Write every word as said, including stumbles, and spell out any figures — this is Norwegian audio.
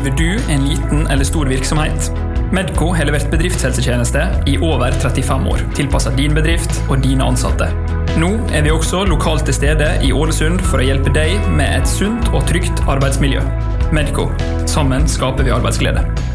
Driver du en liten eller stor virksomhet? Medco har levert bedriftshelsetjeneste i over trettifem år, tilpasset din bedrift og dine ansatte. Nå er vi også lokalt til stede i Ålesund for å hjelpe deg med et sunt og trygt arbeidsmiljø. Medco. Sammen skaper vi arbeidsglede.